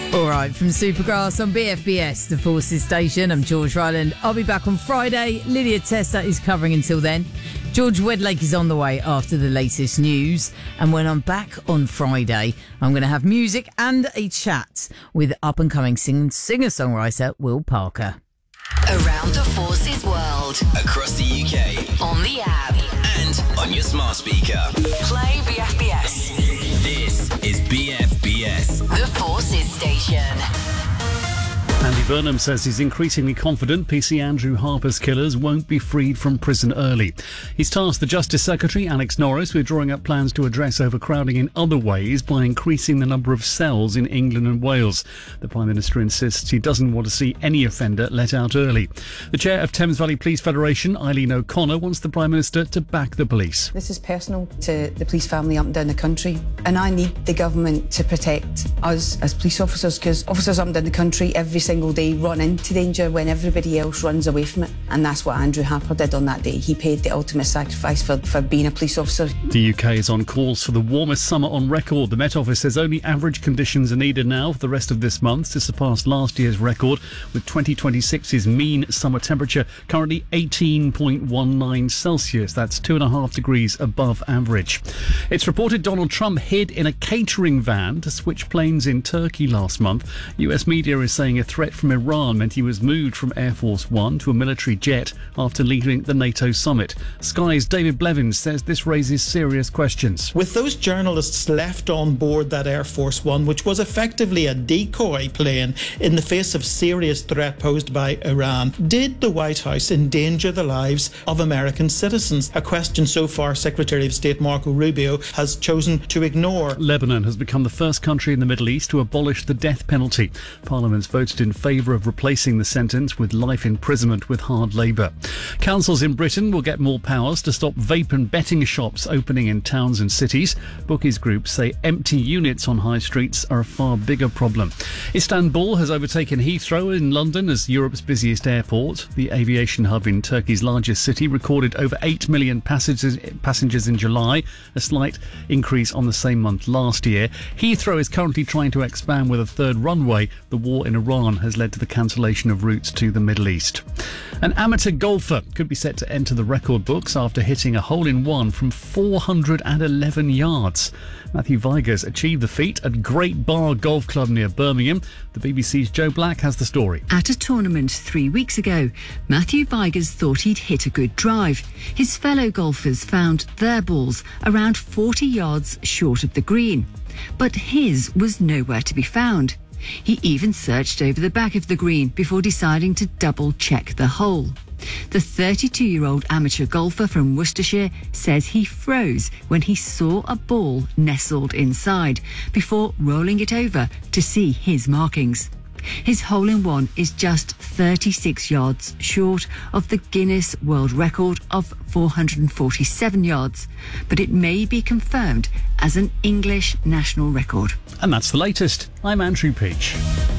All right, from Supergrass on BFBS, the Forces Station, I'm George Ryland. I'll be back on Friday. Lydia Testa is covering until then. George Wedlake is on the way after the latest news. And when I'm back on Friday, I'm going to have music and a chat with up-and-coming singer-songwriter Will Parker. Around the Forces world. Across the UK. On the app. And on your smart speaker. Play BFBS. This is BFBS. The Forces Station. Andy Burnham says he's increasingly confident PC Andrew Harper's killers won't be freed from prison early. He's tasked the Justice Secretary, Alex Norris, with drawing up plans to address overcrowding in other ways by increasing the number of cells in England and Wales. The Prime Minister insists he doesn't want to see any offender let out early. The chair of Thames Valley Police Federation, Eileen O'Connor, wants the Prime Minister to back the police. This is personal to the police family up and down the country, and I need the government to protect us as police officers, because officers up and down the country every single day run into danger when everybody else runs away from it, and that's what Andrew Harper did on that day. He paid the ultimate sacrifice for being a police officer. The UK is on course for the warmest summer on record. The Met Office says only average conditions are needed now for the rest of this month to surpass last year's record, with 2026's mean summer temperature currently 18.19 Celsius. That's 2.5 degrees above average. It's reported Donald Trump hid in a catering van to switch planes in Turkey last month. US media is saying a threat from Iran meant he was moved from Air Force One to a military jet after leaving the NATO summit. Sky's David Blevins says this raises serious questions. With those journalists left on board that Air Force One, which was effectively a decoy plane in the face of serious threat posed by Iran, did the White House endanger the lives of American citizens? A question so far Secretary of State Marco Rubio has chosen to ignore. Lebanon has become the first country in the Middle East to abolish the death penalty. Parliament's voted in favour of replacing the sentence with life imprisonment with hard labour. Councils in Britain will get more powers to stop vape and betting shops opening in towns and cities. Bookies groups say empty units on high streets are a far bigger problem. Istanbul has overtaken Heathrow in London as Europe's busiest airport. The aviation hub in Turkey's largest city recorded over 8 million passengers in July, a slight increase on the same month last year. Heathrow is currently trying to expand with a third runway. The war in Iran has led to the cancellation of routes to the Middle East. An amateur golfer could be set to enter the record books after hitting a hole-in-one from 411 yards. Matthew Vigers achieved the feat at Great Bar Golf Club near Birmingham. The BBC's Joe Black has the story. At a tournament 3 weeks ago, Matthew Vigers thought he'd hit a good drive. His fellow golfers found their balls around 40 yards short of the green, but his was nowhere to be found. He even searched over the back of the green before deciding to double-check the hole. The 32-year-old amateur golfer from Worcestershire says he froze when he saw a ball nestled inside before rolling it over to see his markings. His hole-in-one is just 36 yards short of the Guinness World Record of 447 yards, but it may be confirmed as an English national record. And that's the latest. I'm Andrew Peach.